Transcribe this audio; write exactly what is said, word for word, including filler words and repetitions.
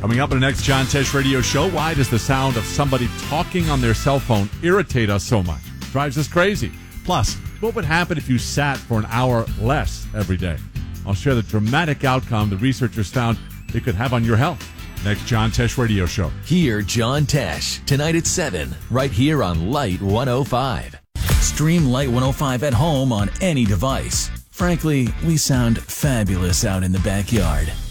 Coming up in the next John Tesh Radio Show, why does the sound of somebody talking on their cell phone irritate us so much? Drives us crazy. Plus, what would happen if you sat for an hour less every day? I'll share the dramatic outcome the researchers found it could have on your health. Next John Tesh Radio Show. Hear John Tesh tonight at seven, right here on Light one oh five. Stream Light one oh five at home on any device. Frankly, we sound fabulous out in the backyard.